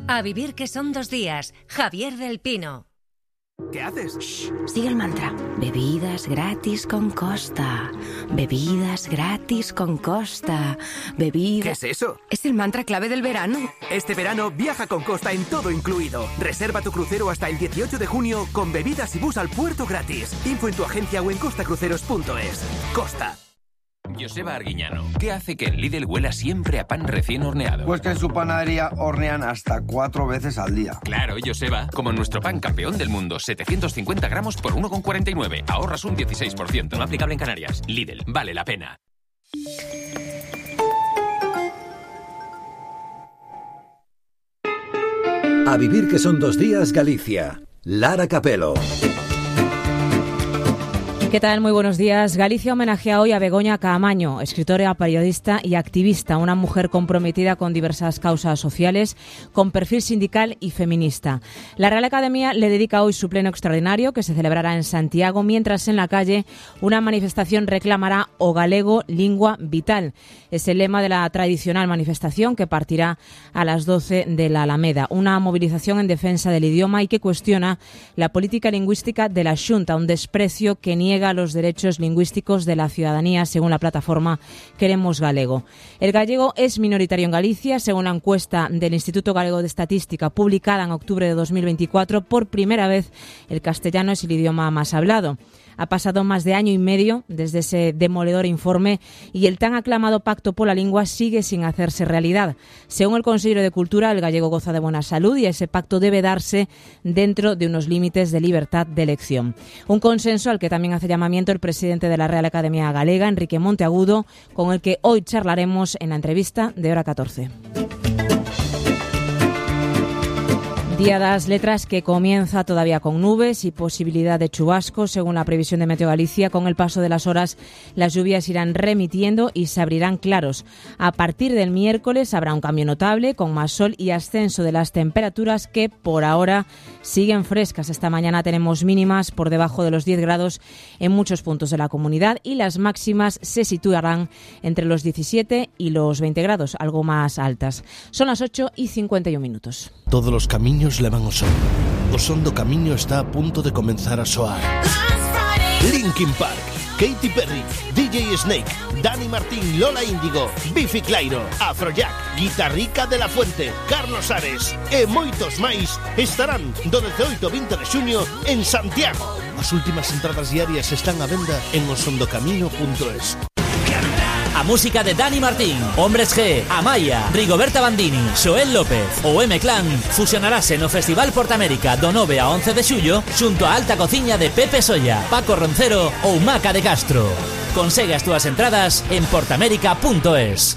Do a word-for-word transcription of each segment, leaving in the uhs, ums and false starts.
A vivir que son dos días. Javier del Pino. ¿Qué haces? Shh, sigue el mantra. Bebidas gratis con Costa. Bebidas gratis con Costa. Bebidas... ¿Qué es eso? Es el mantra clave del verano. Este verano viaja con Costa en todo incluido. Reserva tu crucero hasta el dieciocho de junio con bebidas y bus al puerto gratis. Info en tu agencia o en costacruceros punto es. Costa. Joseba Arguiñano, ¿qué hace que el Lidl huela siempre a pan recién horneado? Pues que en su panadería hornean hasta cuatro veces al día. Claro, Joseba, como nuestro pan campeón del mundo, setecientos cincuenta gramos por uno con cuarenta y nueve. Ahorras un dieciséis por ciento. No aplicable en Canarias. Lidl, vale la pena. A vivir que son dos días, Galicia. Lara Capelo. ¿Qué tal? Muy buenos días. Galicia homenajea hoy a Begoña Caamaño, escritora, periodista y activista, una mujer comprometida con diversas causas sociales, con perfil sindical y feminista. La Real Academia le dedica hoy su pleno extraordinario, que se celebrará en Santiago, mientras en la calle una manifestación reclamará o galego lingua vital. Es el lema de la tradicional manifestación que partirá a las doce de la Alameda. Una movilización en defensa del idioma y que cuestiona la política lingüística de la Xunta, un desprecio que niega los derechos lingüísticos de la ciudadanía, según la plataforma Queremos Galego. El gallego es minoritario en Galicia, según la encuesta del Instituto Galego de Estadística publicada en octubre de dos mil veinticuatro. Por primera vez, el castellano es el idioma más hablado. Ha pasado más de año y medio desde ese demoledor informe y el tan aclamado Pacto pola Lingua sigue sin hacerse realidad. Según el consejero de Cultura, el gallego goza de buena salud y ese pacto debe darse dentro de unos límites de libertad de elección. Un consenso al que también hace llamamiento el presidente de la Real Academia Galega, Enrique Monteagudo, con el que hoy charlaremos en la entrevista de Hora catorce. Día das Letras que comienza todavía con nubes y posibilidad de chubascos, según la previsión de Meteo Galicia. Con el paso de las horas, las lluvias irán remitiendo y se abrirán claros. A partir del miércoles habrá un cambio notable, con más sol y ascenso de las temperaturas que por ahora siguen frescas. Esta mañana tenemos mínimas por debajo de los diez grados en muchos puntos de la comunidad y las máximas se situarán entre los diecisiete y los veinte grados, algo más altas. Son las ocho y cincuenta y un minutos. Todos los camiños levan o son. O son do camiño está a punto de comenzar a soar. Linkin Park, Katy Perry, D J Snake, Dani Martín, Lola Índigo, Biffy Clyro, Afrojack, Guitarrica de la Fuente, Carlos Ares e moitos máis estarán do dezooito ao vinte de xuño en Santiago. As últimas entradas diarias están á venda en osondocamino punto es. A música de Dani Martín, Hombres G, Amaya, Rigoberta Bandini, Xoel López ou M-Clan fusionarase no Festival Portamérica do nove a once de xullo xunto a Alta Cociña de Pepe Solla, Paco Roncero ou Maca de Castro. Consegue as túas entradas en portamérica punto es.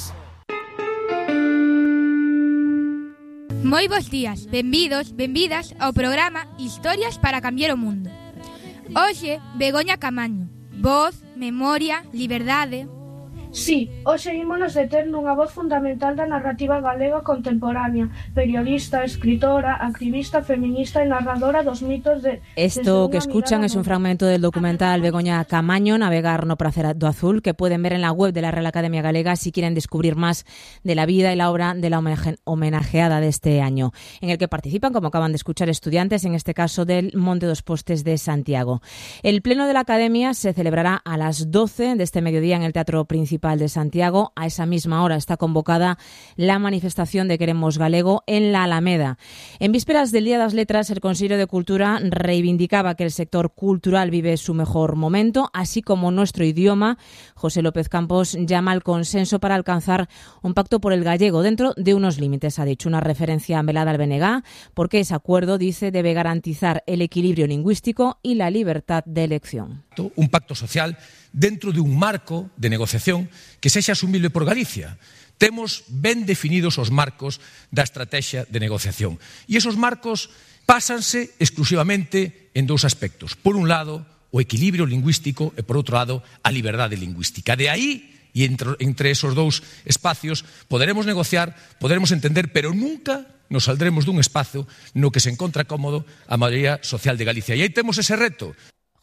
Moi bons días, benvidos, benvidas ao programa Historias para cambiar o mundo. Hoxe, Begoña Caamaño, voz, memoria, liberdade. Sí, hoxe ímonos deter nunha voz fundamental da narrativa galega contemporánea, periodista, escritora, activista, feminista e narradora dos mitos de... Esto que escuchan es un fragmento del documental Begoña Caamaño, Navegar no pracer do azul, que pueden ver en la web de la Real Academia Galega si quieren descubrir más de la vida y la obra de la homenajeada de este año, en el que participan, como acaban de escuchar, estudiantes, en este caso del Monte dos Postes de Santiago. El pleno de la Academia se celebrará a las doce de este mediodía en el Teatro Principal de Santiago. A esa misma hora está convocada la manifestación de Queremos Galego en la Alameda. En vísperas del Día das Letras, el consejero de Cultura reivindicaba que el sector cultural vive su mejor momento, así como nuestro idioma. José López Campos llama al consenso para alcanzar un pacto por el gallego dentro de unos límites, ha dicho, una referencia velada al B N G, porque ese acuerdo, dice, debe garantizar el equilibrio lingüístico y la libertad de elección. Un pacto social dentro de un marco de negociación que sexa asumible por Galicia. Temos ben definidos os marcos da estrategia de negociación. E esos marcos pásanse exclusivamente en dous aspectos. Por un lado, o equilibrio lingüístico e, por outro lado, a liberdade lingüística. De aí, e entre, entre esos dous espacios, poderemos negociar, poderemos entender, pero nunca nos saldremos dun espazo no que se encontra cómodo a maioría social de Galicia. E aí temos ese reto.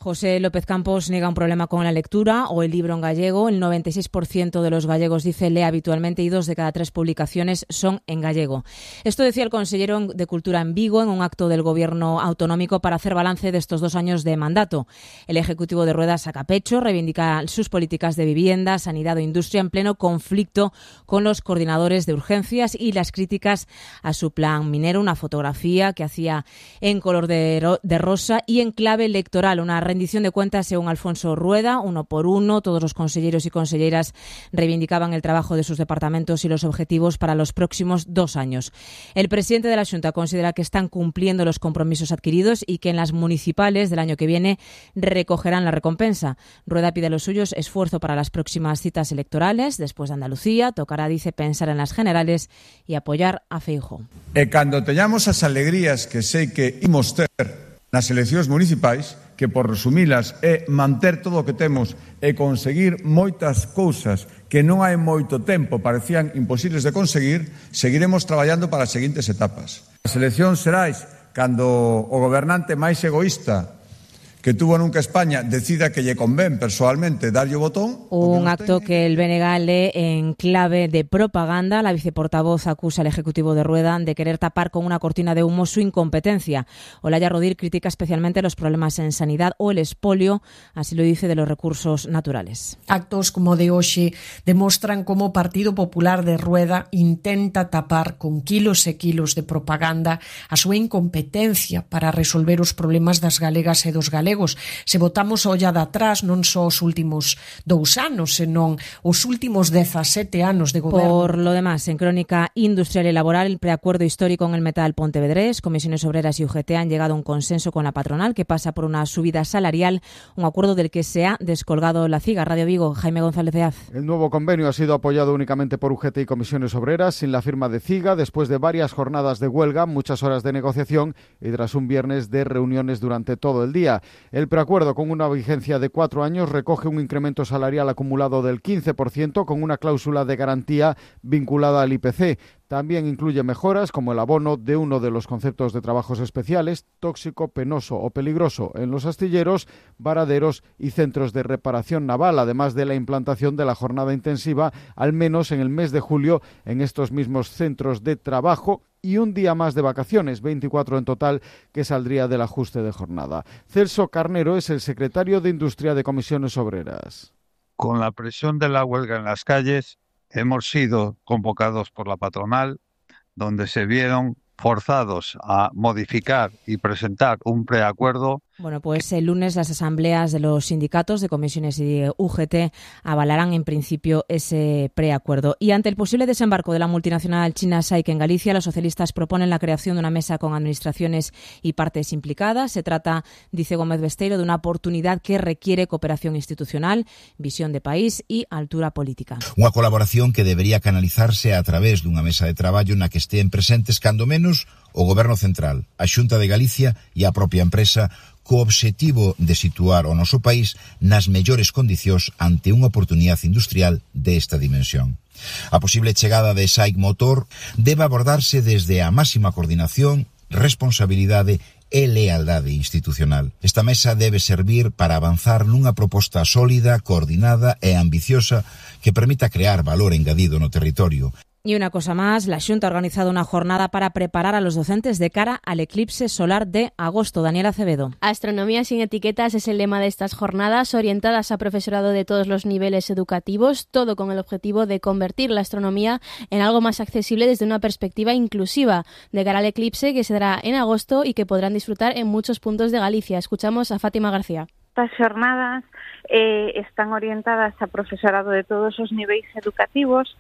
José López Campos niega un problema con la lectura o el libro en gallego. El noventa y seis por ciento de los gallegos dice lee habitualmente y dos de cada tres publicaciones son en gallego. Esto decía el consejero de Cultura en Vigo en un acto del Gobierno autonómico para hacer balance de estos dos años de mandato. El Ejecutivo de Rueda saca pecho, reivindica sus políticas de vivienda, sanidad o industria en pleno conflicto con los coordinadores de urgencias y las críticas a su plan minero. Una fotografía que hacía en color de, de rosa y en clave electoral. Una rendición de cuentas según Alfonso Rueda, uno por uno. Todos los conselleros y conselleras reivindicaban el trabajo de sus departamentos y los objetivos para los próximos dos años. El presidente de la Xunta considera que están cumpliendo los compromisos adquiridos y que en las municipales del año que viene recogerán la recompensa. Rueda pide a los suyos esfuerzo para las próximas citas electorales. Después de Andalucía, tocará, dice, pensar en las generales y apoyar a Feijóo. E cando teñamos as alegrías que sei que imos ter nas eleccións municipais, que por resumilas é manter todo o que temos e conseguir moitas cousas que non hai moito tempo parecían imposibles de conseguir, seguiremos traballando para as seguintes etapas. As eleccións serais cando o gobernante máis egoísta que tuvo nunca España decida que lle convén persoalmente darlle o botón. Un acto que el B N G lee en clave de propaganda. La viceportavoz acusa al Ejecutivo de Rueda de querer tapar con una cortina de humo su incompetencia. Olaya Rodir critica especialmente los problemas en sanidad o el expolio, así lo dice, de los recursos naturales. Actos como de hoxe demostran como o Partido Popular de Rueda intenta tapar con kilos e kilos de propaganda a súa incompetencia para resolver os problemas das galegas e dos galegos. Se botamos a ollada atrás, non só os últimos dous anos, senón os últimos dezasete anos de goberno. Por lo demás, en crónica industrial y laboral, el preacuerdo histórico en el metal pontevedrés, Comisiones Obreras y U G T han llegado a un consenso con la patronal que pasa por una subida salarial, un acuerdo del que se ha descolgado la CIGA. Radio Vigo, Jaime González de Az. El nuevo convenio ha sido apoyado únicamente por U G T y Comisiones Obreras, sin la firma de CIGA, después de varias jornadas de huelga, muchas horas de negociación y tras un viernes de reuniones durante todo el día. El preacuerdo, con una vigencia de cuatro años, recoge un incremento salarial acumulado del quince por ciento con una cláusula de garantía vinculada al I P C. También incluye mejoras como el abono de uno de los conceptos de trabajos especiales, tóxico, penoso o peligroso, en los astilleros, varaderos y centros de reparación naval, además de la implantación de la jornada intensiva, al menos en el mes de julio, en estos mismos centros de trabajo, y un día más de vacaciones, veinticuatro en total, que saldría del ajuste de jornada. Celso Carnero es el secretario de Industria de Comisiones Obreras. Con la presión de la huelga en las calles, hemos sido convocados por la patronal, donde se vieron forzados a modificar y presentar un preacuerdo. Bueno, pues el lunes las asambleas de los sindicatos de comisiones y de U G T avalarán en principio ese preacuerdo. Y ante el posible desembarco de la multinacional china SAIC en Galicia, los socialistas proponen la creación de una mesa con administraciones y partes implicadas. Se trata, dice Gómez Besteiro, de una oportunidad que requiere cooperación institucional, visión de país y altura política. Unha colaboración que debería canalizarse a través dunha mesa de traballo na que estén presentes, cando menos, o Goberno Central, a Xunta de Galicia e a propia empresa, co obxectivo de situar o noso país nas mellores condicións ante unha oportunidade industrial desta dimensión. A posible chegada de SAIC Motor debe abordarse desde a máxima coordinación, responsabilidade e lealdade institucional. Esta mesa debe servir para avanzar nunha proposta sólida, coordinada e ambiciosa que permita crear valor engadido no territorio. Y una cosa más, la Xunta ha organizado una jornada para preparar a los docentes de cara al eclipse solar de agosto. Daniela Acevedo. Astronomía sin etiquetas es el lema de estas jornadas, orientadas a profesorado de todos los niveles educativos, todo con el objetivo de convertir la astronomía en algo más accesible desde una perspectiva inclusiva, de cara al eclipse que se dará en agosto y que podrán disfrutar en muchos puntos de Galicia. Escuchamos a Fátima García. Estas jornadas eh, están orientadas a profesorado de todos os niveis educativos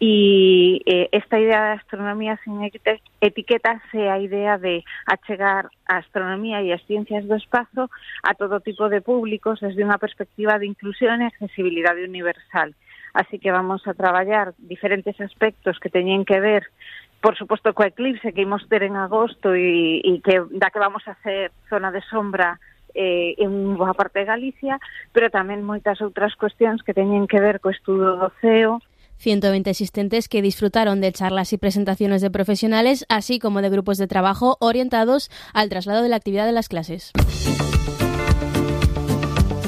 e eh, esta idea de astronomía sin etiquetas é a idea de achegar a astronomía e as ciencias do espazo a todo tipo de públicos desde unha perspectiva de inclusión e accesibilidade universal. Así que vamos a traballar diferentes aspectos que teñen que ver, por suposto, co eclipse que imos ter en agosto e, e que da que vamos a hacer zona de sombra Eh, en boa parte de Galicia, pero tamén moitas outras cuestións que teñen que ver co estudo do ceo. ciento veinte asistentes que disfrutaron de charlas y presentaciones de profesionales, así como de grupos de trabajo orientados al traslado de la actividad de las clases.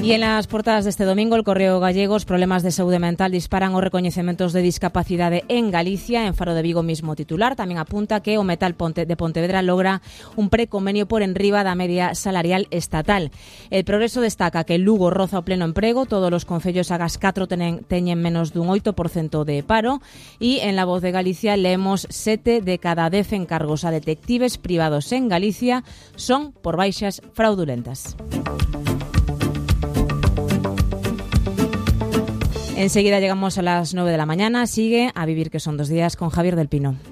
Y en las portadas deste domingo, el Correo gallego, os problemas de saúde mental disparan os recoñecementos de discapacidade en Galicia. En Faro de Vigo mismo titular tamén apunta que o Metal Ponte de Pontevedra logra un preconvenio por enriba da media salarial estatal. El Progreso destaca que Lugo roza o pleno emprego, todos os concellos agas catro tenen, teñen menos dun oito por cento de paro, e en La Voz de Galicia leemos sete de cada dez encargos a detectives privados en Galicia son por baixas fraudulentas. Enseguida llegamos a las nueve de la mañana. Sigue A Vivir que son dos días con Javier del Pino.